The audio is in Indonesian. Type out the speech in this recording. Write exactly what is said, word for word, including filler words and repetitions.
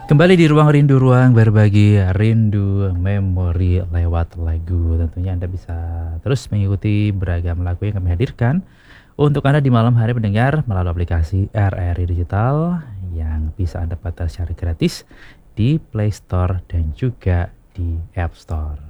Kembali di Ruang Rindu, ruang berbagi rindu memori lewat lagu. Tentunya Anda bisa terus mengikuti beragam lagu yang kami hadirkan untuk Anda di malam hari mendengar melalui aplikasi R R I Digital yang bisa Anda dapatkan secara gratis di Play Store dan juga di App Store.